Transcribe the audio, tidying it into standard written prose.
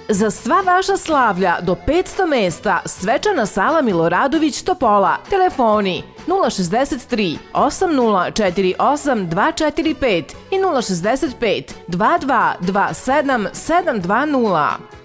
Za sva vaša slavlja do 500 mesta svečana sala Miloradović Topola. Telefoni 063 8048 245 i 065 22 27 720.